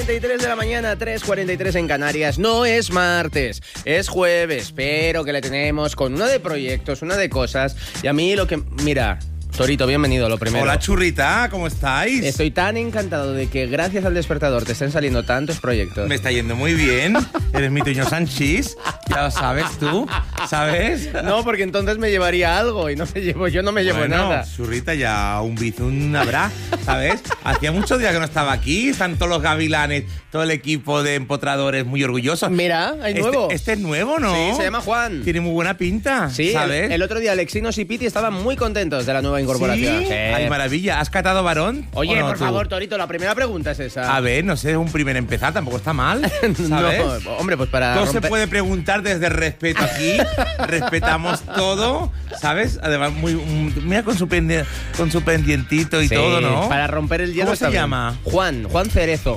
3:43 de la mañana, 3:43 en Canarias. No es martes, es jueves, pero que le tenemos con una de proyectos, una de cosas. Y a mí lo que... Mira... Torito, bienvenido, lo primero. Hola, churrita, ¿cómo estáis? Estoy tan encantado de que gracias al despertador te estén saliendo tantos proyectos. Me está yendo muy bien. Eres mi Toño Sanchís. Ya lo sabes tú, ¿sabes? No, porque entonces me llevaría algo y yo no me llevo nada. Churrita, ya un bizun habrá, ¿sabes? Hacía muchos días que no estaba aquí. Están todos los gavilanes, todo el equipo de empotradores muy orgullosos. Mira, hay nuevo. Este es nuevo, ¿no? Sí, se llama Juan. Tiene muy buena pinta, sí, ¿sabes? El otro día Alexinos y Piti estaban muy contentos de la nueva incorporación. ¿Sí? Sí. Ay, maravilla. ¿Has catado varón? Oye, no, por tú? favor, Torito, la primera pregunta es esa. A ver, no sé, es un primer empezar, tampoco está mal, ¿sabes? No, hombre, pues para Todo se puede preguntar desde el respeto aquí. Respetamos todo, ¿sabes? Además, mira con su pendientito y todo, ¿no? Para romper el hielo. ¿Cómo se llama? Juan Cerezo.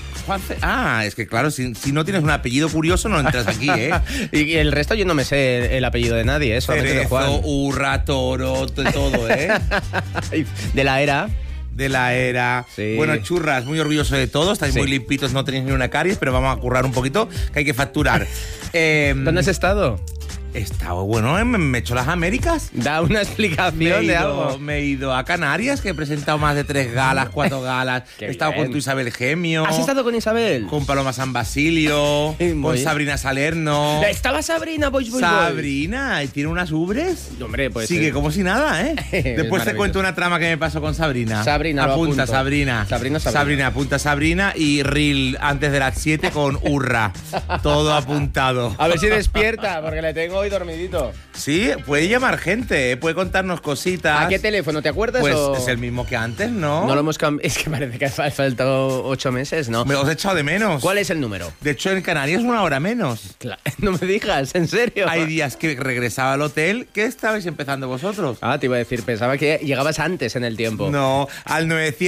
Es que claro, si no tienes un apellido curioso no entras aquí, ¿eh? Y el resto yo no me sé el apellido de nadie, ¿eh? Solamente de Juan. Cerezo, Urra, Toro, todo, ¿eh? De la era. De la era. Sí. Bueno, churras, muy orgulloso de todo. Estáis muy limpitos, no tenéis ni una caries, pero vamos a currar un poquito, que hay que facturar. ¿Dónde has estado? He estado, bueno, me he hecho las Américas. Da una explicación de algo. Me he ido a Canarias, que he presentado más de 3 galas, 4 galas. He estado con tu Isabel Gemio. ¿Has estado con Isabel? Con Paloma San Basilio. Con Sabrina Salerno. ¿Estaba Sabrina, boy? Sabrina, ¿y tiene unas ubres? Hombre, pues... Sigue como si nada, ¿eh? Después te cuento una trama que me pasó con Sabrina. Sabrina, apunta, Sabrina. Sabrina, apunta Sabrina y Reel antes de las 7 con Urra. Todo apuntado. A ver si despierta, porque le tengo hoy dormidito. Sí, puede llamar gente, puede contarnos cositas. ¿A qué teléfono? ¿Te acuerdas? Pues es el mismo que antes, ¿no? No lo hemos cambiado. Es que parece que ha faltado 8 meses, ¿no? Me os he echado de menos. ¿Cuál es el número? De hecho, en Canarias 1 hora menos. No me digas, ¿en serio? Hay días que regresaba al hotel. ¿Qué estabais empezando vosotros? Ah, te iba a decir, pensaba que llegabas antes en el tiempo. No, al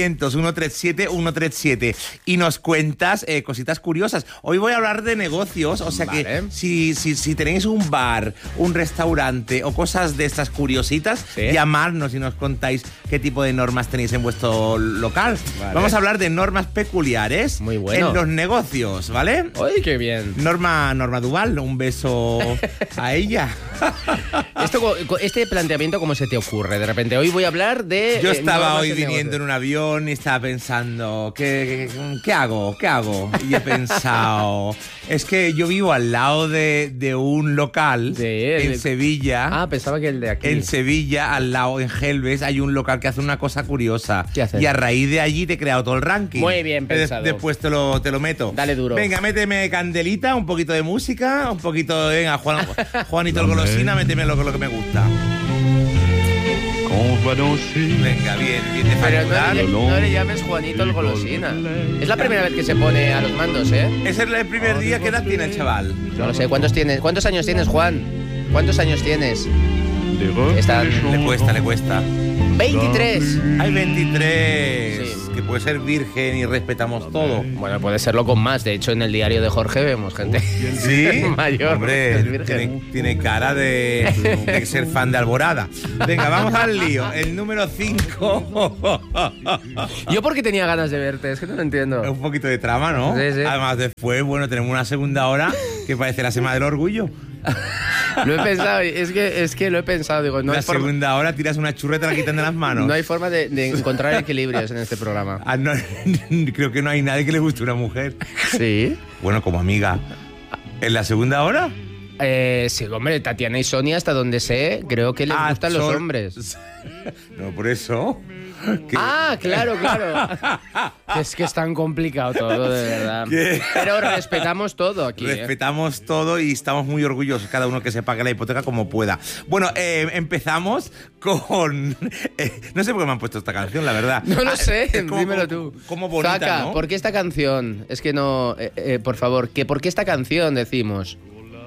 900-137-137. Y nos cuentas cositas curiosas. Hoy voy a hablar de negocios, o sea que si tenéis un bar, un restaurante o cosas de estas curiositas, llamarnos y nos contáis qué tipo de normas tenéis en vuestro local. Vale. Vamos a hablar de normas peculiares en los negocios, ¿vale? ¡Ay, qué bien! Norma Duval, un beso a ella. Este planteamiento, ¿cómo se te ocurre? De repente, hoy voy a hablar de... Yo estaba hoy viniendo en un avión y estaba pensando, ¿qué hago? Y he pensado, es que yo vivo al lado de un local en Sevilla. Ah, pensaba que el de aquí. En Sevilla, al lado, en Gelbes, hay un local que hace una cosa curiosa. ¿Qué hace? Y a raíz de allí te he creado todo el ranking. Muy bien pensado. Después te lo meto. Dale duro. Venga, méteme candelita, un poquito de música, un poquito de... Venga, Juanito el Golosina, méteme lo que me gusta. Venga, bien de facturar. Pero no le llames Juanito el Golosina. Es la primera vez que se pone a los mandos, ¿eh? Ese es el primer día. ¿Qué edad tiene el chaval? No lo sé. ¿Cuántos años tienes, Juan? ¿Cuántos años tienes? Le cuesta. 23. Hay 23. Sí. Que puede ser virgen y respetamos todo. Bueno, puede serlo con más. De hecho, en el diario de Jorge vemos gente ¿Sí? mayor. Hombre, tiene cara de ser fan de Alborada. Venga, vamos al lío. El número 5. Yo porque tenía ganas de verte, es que no lo entiendo. Un poquito de trama, ¿no? Sí. Además, después, bueno, tenemos una segunda hora que parece la Semana del Orgullo. Lo he pensado, es que lo he pensado. Digo, no la hay forma, segunda hora tiras una churreta y la quitan de las manos. no hay forma de encontrar equilibrios en este programa. No, creo que no hay nadie que le guste una mujer. Sí. Bueno, como amiga. ¿En la segunda hora? Sí, hombre, Tatiana y Sonia, hasta donde sé, creo que les gustan los hombres. No, por eso. Claro. Es que es tan complicado todo, de verdad. Pero respetamos todo aquí. Respetamos todo y estamos muy orgullosos, cada uno que se pague la hipoteca como pueda. Bueno, empezamos con... no sé por qué me han puesto esta canción, la verdad. No lo sé, dímelo tú. Como bonita, Zaka, ¿no? ¿por qué esta canción? Es que no... por favor, ¿por qué esta canción decimos?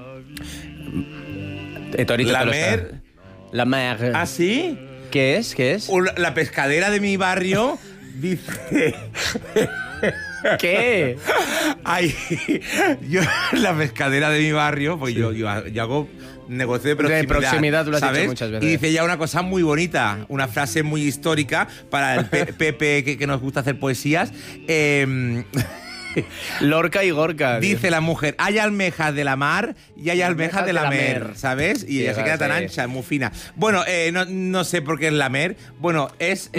Torito, La Mer. ¿Ah, sí? ¿Qué es? La pescadera de mi barrio dice... ¿Qué? Ay, la pescadera de mi barrio, pues yo hago negocio de proximidad. De proximidad, tú lo has ¿sabes? dicho muchas veces. Y dice ya una cosa muy bonita, una frase muy histórica para el Pepe que nos gusta hacer poesías. Lorca y Gorka. Dice la mujer, hay almejas de la mar y hay almejas de la mer, ¿sabes? Y ella se queda tan ancha, muy fina. Bueno, no sé por qué es la mer. Bueno, es...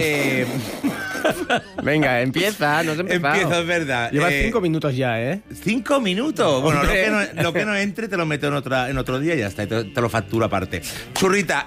Venga, empieza, no has empezado. Empiezo, es verdad. Llevas 5 minutos ya, ¿eh? 5 minutos. Bueno, lo que no entre te lo meto en otro día y ya está. Y te lo facturo aparte. Churrita,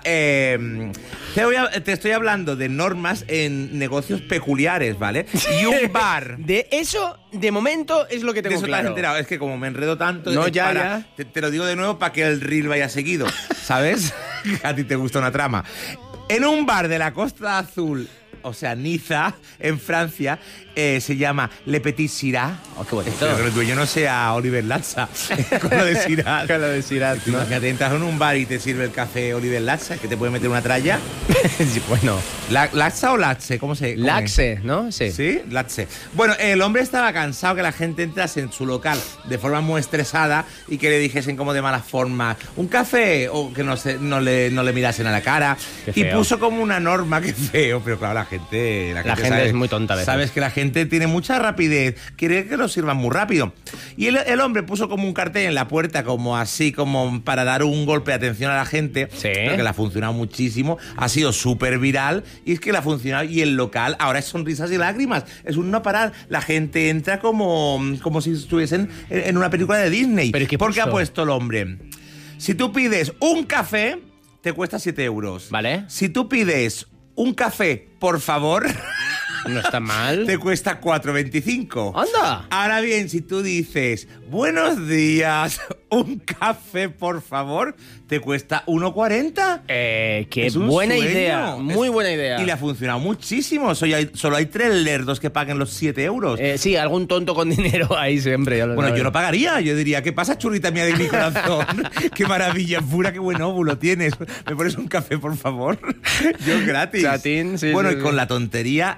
te estoy hablando de normas en negocios peculiares, ¿vale? Y un bar... De eso, de momento, es lo que tengo de eso claro. Te has enterado. Es que como me enredo tanto... No, ya. Te lo digo de nuevo para que el reel vaya seguido, ¿sabes? A ti te gusta una trama. En un bar de la Costa Azul... O sea, Niza, en Francia, se llama Le Petit Syrah. Oh, qué bonito. Pero que el dueño no sea Oliver Latza, con lo de Syrah. Con lo de Syrah, ¿no? Imagínate, entras en un bar y te sirve el café Oliver Latza, que te puede meter una tralla. Sí, bueno. ¿Latza o Latze? ¿Cómo se llama? Laxe, ¿no? Sí. Sí, Latze. Bueno, el hombre estaba cansado que la gente entrase en su local de forma muy estresada y que le dijesen como de mala forma un café o que no le mirasen a la cara. Y puso como una norma, que feo, pero claro, la gente sabe, es muy tonta a veces. Sabes que la gente tiene mucha rapidez, quiere que lo sirvan muy rápido. Y el hombre puso como un cartel en la puerta, como así, como para dar un golpe de atención a la gente. Sí. Pero que le ha funcionado muchísimo, ha sido súper viral y es que le ha funcionado. Y el local ahora es sonrisas y lágrimas, es un no parar. La gente entra como si estuviesen en una película de Disney. ¿Pero qué porque puso? ha puesto el hombre: si tú pides un café, te cuesta 7 euros. Vale. Si tú pides un café, por favor, No está mal. te cuesta 4,25. ¡Anda! Ahora bien, si tú dices, buenos días, un café, por favor, te cuesta 1,40. Qué Es un buena sueño. idea. Muy buena idea. Y le ha funcionado muchísimo. Solo hay 3 lerdos que paguen los 7 euros. Sí, algún tonto con dinero ahí siempre. Ya lo Bueno, sabes. yo no pagaría. Yo diría, ¿qué pasa, churrita mía de mi corazón? Qué maravilla pura, qué buen óvulo tienes. ¿Me pones un café, por favor? Yo gratis. Chatín, sí, bueno, sí, y con sí. la tontería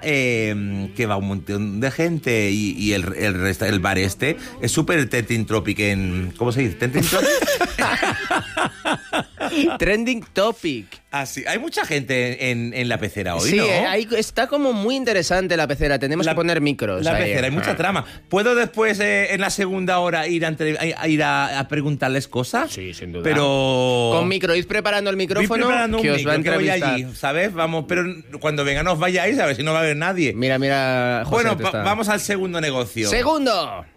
que va un montón de gente y el bar este es súper trending topic en... ¿Cómo se dice? ¿Trending topic? Trending topic. Ah, sí. Hay mucha gente en la pecera hoy, Sí, ¿no? ahí está como muy interesante la pecera. Tenemos que poner micros. La ahí. pecera, hay mucha trama. ¿Puedo después, en la segunda hora, ir a preguntarles cosas? Sí, sin duda. Pero... Con micro, id preparando el Voy micrófono preparando un que os va a micro, que voy entrevistar. allí, ¿sabes? Vamos, pero cuando vengan os vayáis, a ver si no va a haber nadie. Mira, José, Bueno, te está- vamos al segundo negocio. ¡Segundo!